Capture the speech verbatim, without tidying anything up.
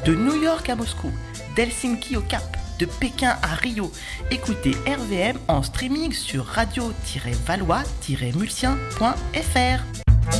De New York à Moscou, d'Helsinki au Cap, de Pékin à Rio. Écoutez R V M en streaming sur radio tiret valois tiret mulsien point f r.